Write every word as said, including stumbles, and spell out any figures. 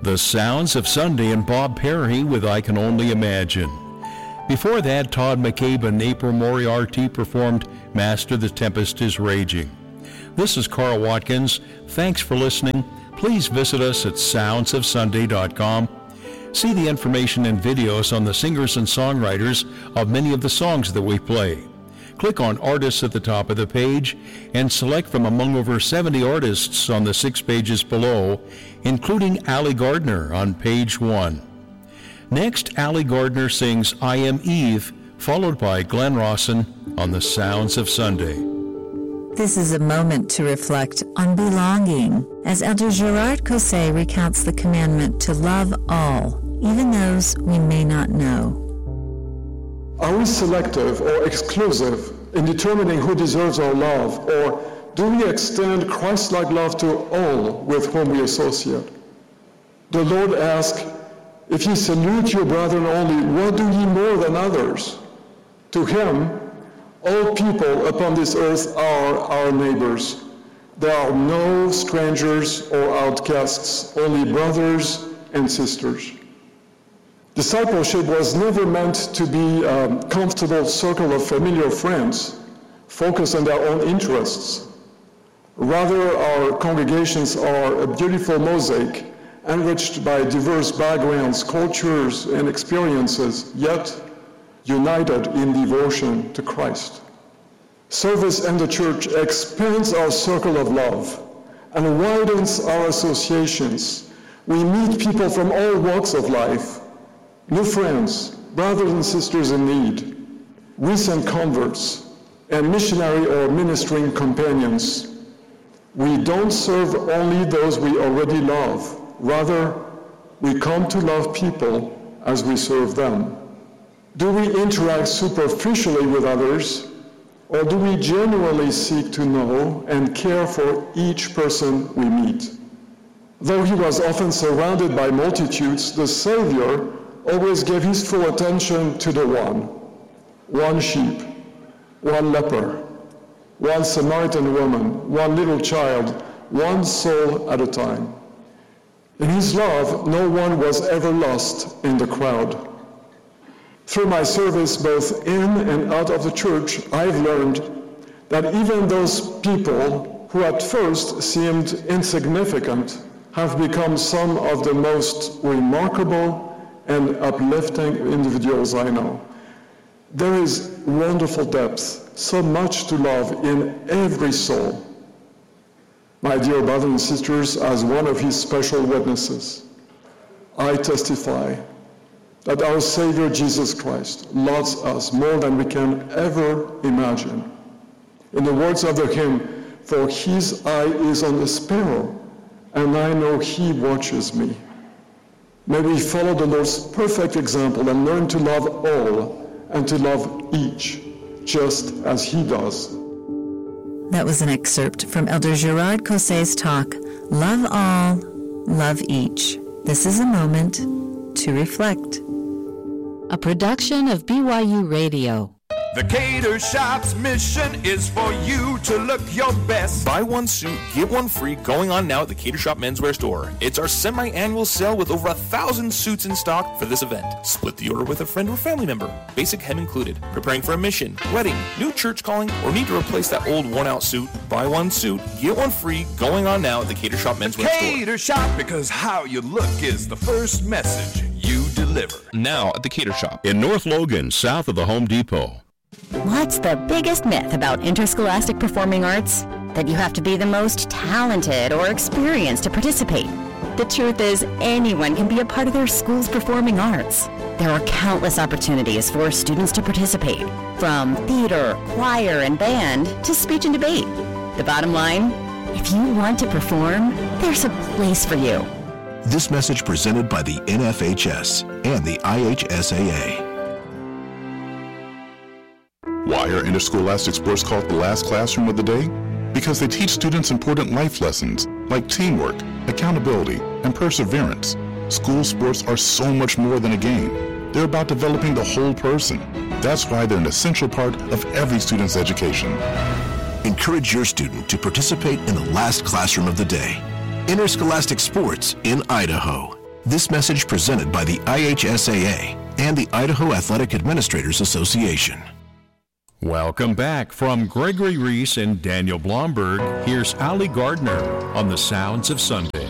The Sounds of Sunday and Bob Perry with I Can Only Imagine. Before that, Todd McCabe and April Moriarty performed Master, the Tempest is Raging. This is Carl Watkins. Thanks for listening. Please visit us at sounds of sunday dot com. See the information and videos on the singers and songwriters of many of the songs that we play. Click on Artists at the top of the page and select from among over seventy artists on the six pages below, including Allie Gardner on page one. Next, Allie Gardner sings I Am Eve, followed by Glenn Rawson on The Sounds of Sunday. This is a moment to reflect on belonging, as Elder Gerard Cosset recounts the commandment to love all, even those we may not know. Are we selective or exclusive in determining who deserves our love, or do we extend Christ-like love to all with whom we associate? The Lord asks, if ye salute your brethren only, what do ye more than others? To him, all people upon this earth are our neighbors. There are no strangers or outcasts, only brothers and sisters. Discipleship was never meant to be a comfortable circle of familiar friends focused on their own interests. Rather, our congregations are a beautiful mosaic enriched by diverse backgrounds, cultures, and experiences, yet united in devotion to Christ. Service in the church expands our circle of love and widens our associations. We meet people from all walks of life, new friends, brothers and sisters in need, recent converts, and missionary or ministering companions. We don't serve only those we already love. Rather, we come to love people as we serve them. Do we interact superficially with others, or do we genuinely seek to know and care for each person we meet? Though he was often surrounded by multitudes, the Savior always gave his full attention to the one. One sheep, one leper, one Samaritan woman, one little child, one soul at a time. In his love, no one was ever lost in the crowd. Through my service, both in and out of the church, I've learned that even those people who at first seemed insignificant have become some of the most remarkable and uplifting individuals I know. There is wonderful depth, so much to love in every soul. My dear brothers and sisters, as one of his special witnesses, I testify that our Savior Jesus Christ loves us more than we can ever imagine. In the words of the hymn, for his eye is on the sparrow, and I know he watches me. May we follow the Lord's perfect example and learn to love all and to love each, just as he does. That was an excerpt from Elder Gerard Cosset's talk, Love All, Love Each. This is a moment to reflect. A production of B Y U Radio. The Cater Shop's mission is for you to look your best. Buy one suit, get one free, going on now at the Cater Shop Menswear Store. It's our semi-annual sale with over a thousand suits in stock for this event. Split the order with a friend or family member. Basic hem included. Preparing for a mission, wedding, new church calling, or need to replace that old worn-out suit? Buy one suit, get one free, going on now at the Cater Shop Menswear Store. Cater Shop, because how you look is the first message you deliver. Now at the Cater Shop. In North Logan, south of the Home Depot. What's the biggest myth about interscholastic performing arts? That you have to be the most talented or experienced to participate. The truth is, anyone can be a part of their school's performing arts. There are countless opportunities for students to participate, from theater, choir, and band to speech and debate. The bottom line, if you want to perform, there's a place for you. This message presented by the N F H S and the I H S A A. Why are interscholastic sports called the last classroom of the day? Because they teach students important life lessons like teamwork, accountability, and perseverance. School sports are so much more than a game. They're about developing the whole person. That's why they're an essential part of every student's education. Encourage your student to participate in the last classroom of the day. Interscholastic Sports in Idaho. This message presented by the I H S A A and the Idaho Athletic Administrators Association. Welcome back. From Gregory Reese and Daniel Blomberg, here's Allie Gardner on the Sounds of Sunday.